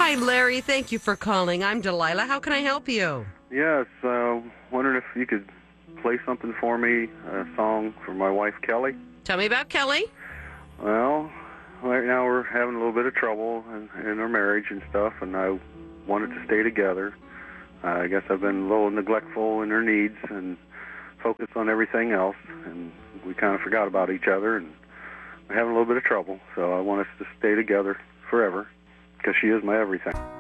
Hi, Larry. Thank you for calling. I'm Delilah. How can I help you? Yes, wondering if you could play something for me, a song for my wife, Kelly. Tell me about Kelly. Well, right now we're having a little bit of trouble in our marriage and stuff, and I wanted to stay together. I guess I've been a little neglectful in her needs and focused on everything else, and we kind of forgot about each other, and we're having a little bit of trouble, so I want us to stay together forever, because she is my everything.